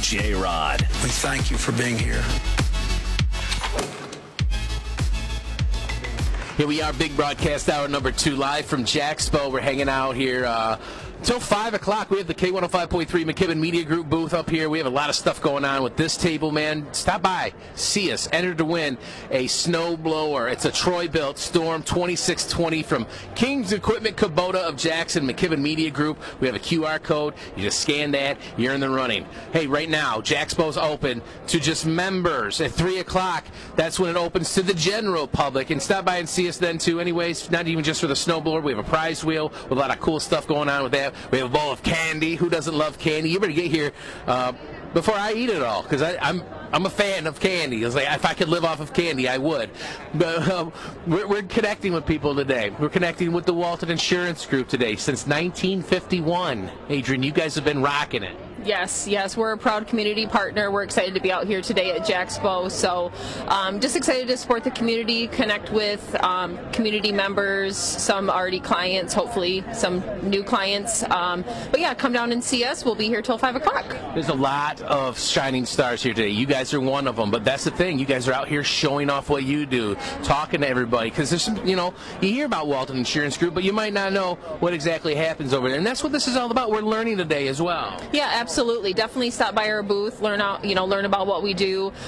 J-Rod. We thank you for being here. Here we are, Big Broadcast Hour number 2, live from Jaxpo. We're hanging out here until 5 o'clock. We have the K105.3 McKibben Media Group booth up here. We have a lot of stuff going on with this table, man. Stop by, see us, enter to win a snow blower. It's a Troy-built Storm 2620 from King's Equipment Kubota of Jackson, McKibben Media Group. We have a QR code. You just scan that, you're in the running. Hey, right now, Jaxpo's open to just members at 3 o'clock. That's when it opens to the general public. And stop by and see us then, too. Anyways, not even just for the snowblower. We have a prize wheel with a lot of cool stuff going on with that. We have a bowl of candy. Who doesn't love candy? You better get here before I eat it all, because I'm a fan of candy. It's like, if I could live off of candy, I would. But we're connecting with people today. We're connecting with the Walton Insurance Group today since 1951. Adrian, you guys have been rocking it. Yes, we're a proud community partner. We're excited to be out here today at Jaxpo. So just excited to support the community, connect with community members, some already clients, hopefully some new clients. But yeah, come down and see us. We'll be here till 5 o'clock. There's a lot of shining stars here today. You guys are one of them, but that's the thing. You guys are out here showing off what you do, talking to everybody, because there's some, you hear about Walton Insurance Group, but you might not know what exactly happens over there, and that's what this is all about. We're learning today as well. Yeah, absolutely. Definitely stop by our booth, learn about what we do.